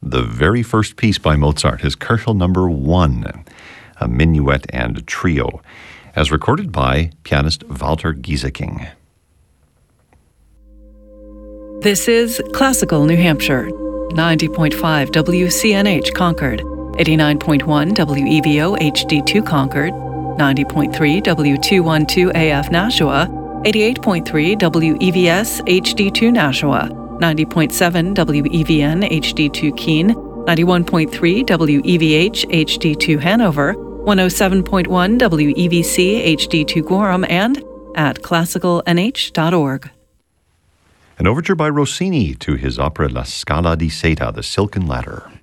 the very first piece by Mozart, his Köchel number 1, a minuet and trio, as recorded by pianist Walter Gieseking. This is Classical New Hampshire, 90.5 WCNH Concord, 89.1 WEVO HD2 Concord, 90.3 W212 AF Nashua, 88.3 WEVS HD2 Nashua, 90.7 WEVN HD2 Keene, 91.3 WEVH HD2 Hanover, 107.1 WEVC HD2 Gorham, and at classicalnh.org. An overture by Rossini to his opera La Scala di Seta, The Silken Ladder.